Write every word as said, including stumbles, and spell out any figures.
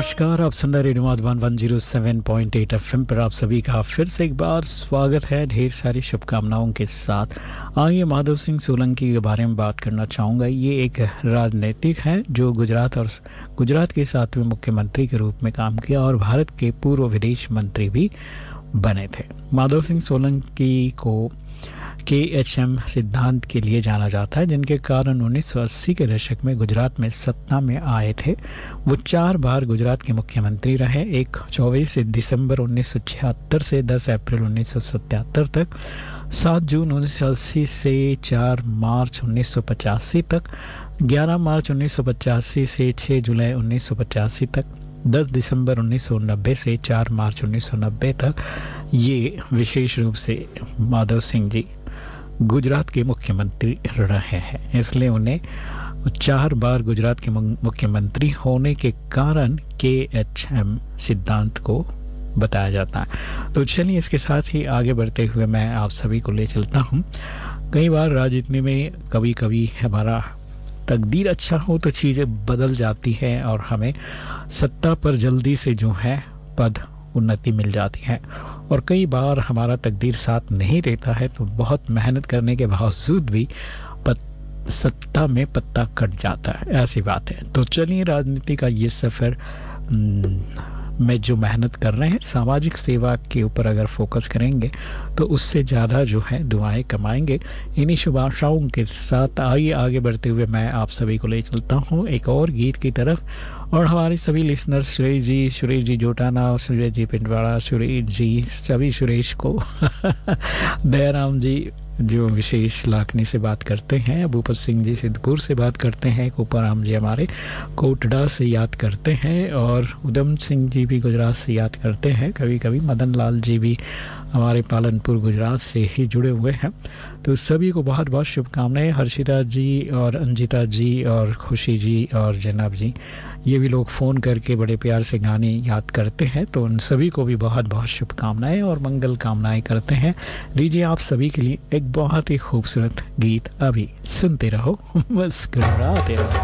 नमस्कार, आप सुन रहे radio Madhuban one zero seven point eight FM पर आप सभी का फिर से एक बार स्वागत है ढेर सारी शुभकामनाओं के साथ। आइए माधव सिंह सोलंकी के बारे में बात करना चाहूँगा। ये एक राजनीतिक है जो गुजरात और गुजरात के सातवें मुख्यमंत्री के रूप में काम किया और भारत के पूर्व विदेश मंत्री भी बने थे। माधव सिंह सोलंकी को के एच एम सिद्धांत के लिए जाना जाता है, जिनके कारण उन्नीस सौ अस्सी के दशक में गुजरात में सत्ता में आए थे। वो चार बार गुजरात के मुख्यमंत्री रहे, एक चौबीस दिसंबर उन्नीस सौ छिहत्तर से दस अप्रैल उन्नीस सौ सतहत्तर तक, सात जून उन्नीस सौ अस्सी से चार मार्च उन्नीस सौ पचासी तक, ग्यारह मार्च उन्नीस सौ पचासी से छः जुलाई उन्नीस सौ पचासी तक, दस दिसंबर उन्नीस सौ नब्बे से चार मार्च उन्नीस सौ नब्बे तक। ये विशेष रूप से माधव सिंह जी गुजरात के मुख्यमंत्री रहे हैं, इसलिए उन्हें चार बार गुजरात के मुख्यमंत्री होने के कारण के एच एम सिद्धांत को बताया जाता है। तो चलिए इसके साथ ही आगे बढ़ते हुए मैं आप सभी को ले चलता हूँ। कई बार राजनीति में कभी कभी हमारा तकदीर अच्छा हो तो चीज़ें बदल जाती हैं और हमें सत्ता पर जल्दी से जो है पद उन्नति मिल जाती है, और कई बार हमारा तकदीर साथ नहीं देता है तो बहुत मेहनत करने के बावजूद भी पत, सत्ता में पत्ता कट जाता है। ऐसी बात है। तो चलिए राजनीति का ये सफ़र में जो मेहनत कर रहे हैं, सामाजिक सेवा के ऊपर अगर फोकस करेंगे तो उससे ज़्यादा जो है दुआएं कमाएंगे। इन्हीं शुभ आशाओं के साथ आइए आगे बढ़ते हुए मैं आप सभी को ले चलता हूँ एक और गीत की तरफ। और हमारे सभी लिसनर्स सुरेश जी सुरेश जी जोटाना, सुरेश जी पिंडवाड़ा, सुरेश जी सभी सुरेश को दयाराम जी जो विशेष लाखनी से बात करते हैं, भूपत सिंह जी सिद्धपुर से बात करते हैं, कोपाराम जी हमारे कोटड़ा से याद करते हैं, और उधम सिंह जी भी गुजरात से याद करते हैं कभी कभी, मदन लाल जी भी हमारे पालनपुर गुजरात से ही जुड़े हुए हैं। तो सभी को बहुत बहुत शुभकामनाएं। हर्षिता जी और अंजिता जी और खुशी जी और जनाब जी, ये भी लोग फ़ोन करके बड़े प्यार से गाने याद करते हैं, तो उन सभी को भी बहुत बहुत शुभकामनाएं और मंगल कामनाएं करते हैं। लीजिए आप सभी के लिए एक बहुत ही खूबसूरत गीत, अभी सुनते रहो, मुस्कुराते रहो।